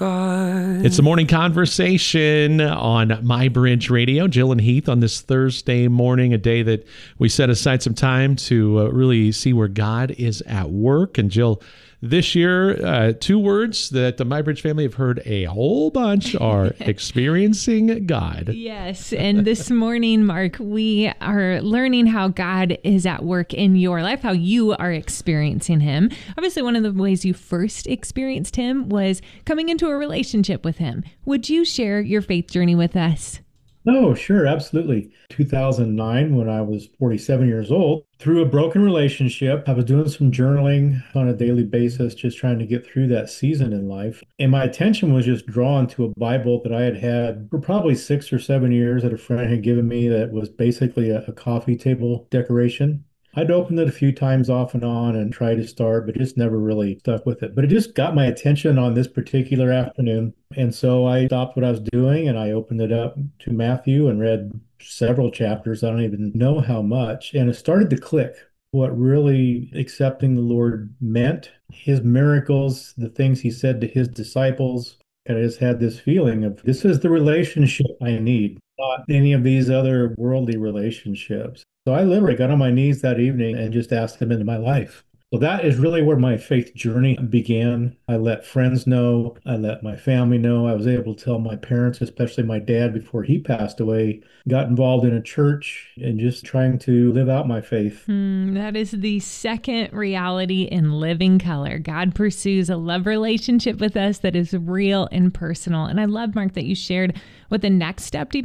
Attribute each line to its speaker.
Speaker 1: God.
Speaker 2: It's the morning conversation on My Bridge Radio. Jill and Heath on this Thursday morning, a day that we set aside some time to really see where God is at work. And Jill, this year, two words that the My Bridge family have heard a whole bunch are experiencing God.
Speaker 3: Yes. And this morning, Mark, we are learning how God is at work in your life, how you are experiencing him. Obviously, one of the ways you first experienced him was coming into a relationship with him. Would you share your faith journey with us?
Speaker 4: Oh, sure, absolutely. 2009, when I was 47 years old, through a broken relationship, I was doing some journaling on a daily basis, just trying to get through that season in life. And my attention was just drawn to a Bible that I had had for probably 6 or 7 years that a friend had given me that was basically a coffee table decoration. I'd opened it a few times off and on and tried to start, but just never really stuck with it. But it just got my attention on this particular afternoon. And so I stopped what I was doing and I opened it up to Matthew and read several chapters. I don't even know how much. And it started to click what really accepting the Lord meant, his miracles, the things he said to his disciples. And I just had this feeling of this is the relationship I need, not any of these other worldly relationships. So I literally got on my knees that evening and just asked him into my life. So that is really where my faith journey began. I let friends know. I let my family know. I was able to tell my parents, especially my dad before he passed away, got involved in a church and just trying to live out my faith.
Speaker 3: That is the second reality in living color. God pursues a love relationship with us that is real and personal. And I love, Mark, that you shared what the next step to